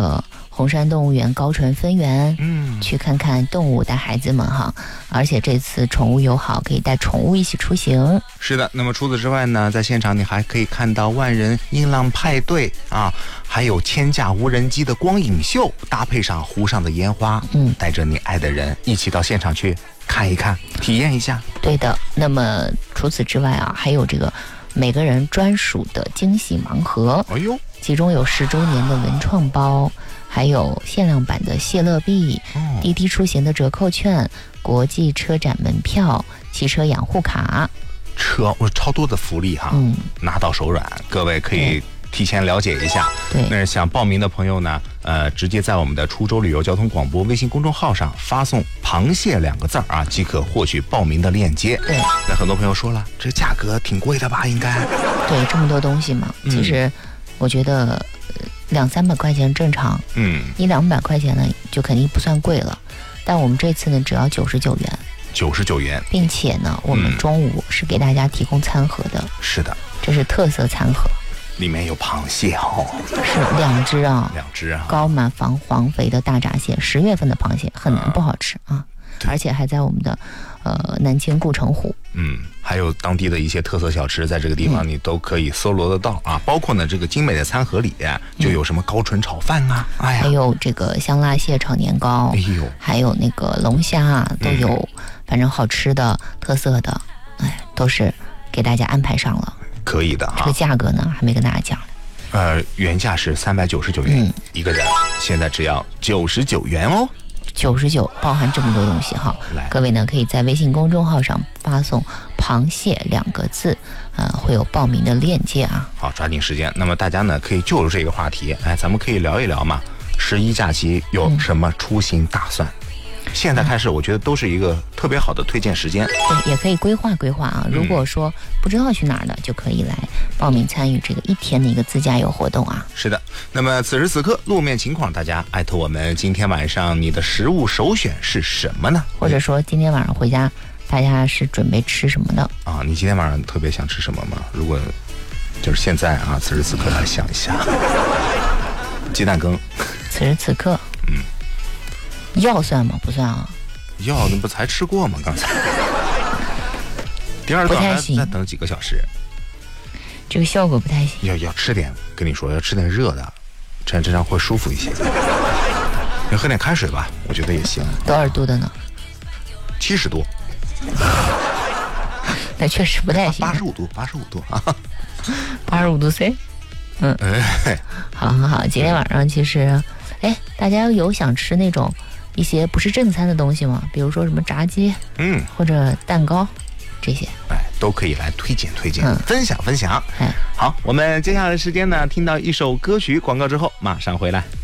个红山动物园高淳分园，去看看动物，带孩子们哈。而且这次宠物友好，可以带宠物一起出行。 是的，那么除此之外呢，在现场你还可以看到万人音浪派对啊，还有1000架无人机的光影秀，搭配上湖上的烟花，带着你爱的人一起到现场去看一看，体验一下。 对的，那么除此之外啊，还有这个每个人专属的惊喜盲盒，其中有10周年的文创包，还有限量版的谢乐币，滴滴出行的折扣券，国际车展门票，汽车养护卡， 超多的福利哈，拿到手软，各位可以提前了解一下。 对， 那想报名的朋友呢，直接在我们的滁州旅游交通广播微信公众号上发送“螃蟹”2个字啊，即可获取报名的链接。 对， 那很多朋友说了，这价格挺贵的吧？应该。 对，这么多东西嘛，其实我觉得200-300块钱正常，100-200块钱呢就肯定不算贵了。但我们这次呢，只要99元。 99元， 并且呢，我们中午是给大家提供餐盒的。 是的， 这是特色餐盒。 里面有螃蟹哦， 是2只啊 ，2只啊， 高满防黄肥的大闸蟹，10月份的螃蟹很难不好吃啊，而且还在我们的南京顾城湖， 还有当地的一些特色小吃，在这个地方你都可以搜罗得到啊，包括呢这个精美的餐盒里就有什么高淳炒饭啊， 还有这个香辣蟹炒年糕，还有那个龙虾啊，都有，反正好吃的特色的，都是给大家安排上了。 可以的哈， 这个价格呢还没跟大家讲。 原价是399元一个人，现在只要99元哦。 99包含这么多东西哈，各位呢可以在微信公众号上发送“螃蟹”2个字，会有报名的链接啊。 好，抓紧时间。那么大家呢可以就这个话题，咱们可以聊一聊嘛。11假期有什么出行打算？现在开始，我觉得都是一个特别好的推荐时间。 对，也可以规划啊。如果说不知道去哪儿的，就可以来报名参与这个1天的一个自驾游活动啊。 是的，那么此时此刻路面情况，大家艾特我们，今天晚上你的食物首选是什么呢？ 或者说今天晚上回家，大家是准备吃什么的啊？你今天晚上特别想吃什么吗？如果就是现在啊，此时此刻来想一下，鸡蛋羹。 此时此刻，药算吗？不算啊。 药那不才吃过吗？刚才。第二道还再等几个小时。 这个效果不太行。 要吃点，跟你说要吃点热的，这样会舒服一些。你喝点开水吧，我觉得也行。 多少度的呢 ？70度。 那确实不太行。 85度啊。 85度 C。好，今天晚上其实，大家有想吃那种一些不是正餐的东西吗？比如说什么炸鸡，或者蛋糕，这些， 都可以来推荐，分享。好，我们接下来的时间呢，听到一首歌曲广告之后，马上回来。